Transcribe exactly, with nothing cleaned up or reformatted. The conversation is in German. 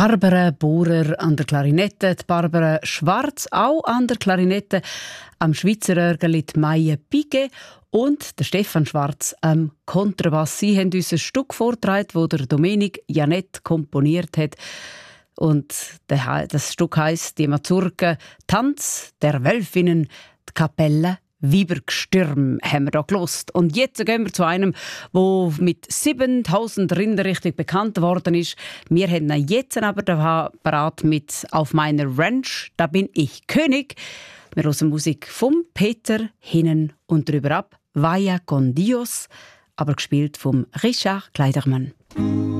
Barbara Bohrer an der Klarinette, die Barbara Schwarz auch an der Klarinette, am Schweizer Örgeli die Maie Piquet und der Stefan Schwarz am Kontrabass. Sie haben uns ein Stück vorgetragen, das der Domenic Janet komponiert hat. Und das Stück heisst «Die Mazurka, Tanz der Wölfinnen, die Kapelle Weibergstürm» haben wir hier gehört. Und jetzt gehen wir zu einem, der mit siebentausend Rinder richtig bekannt worden ist. Wir haben ihn jetzt aber parat mit «Auf meiner Ranch, da bin ich König». Wir hören Musik von Peter Hinnen und drüber ab «Vaya con Dios», aber gespielt von Richard Kleidermann.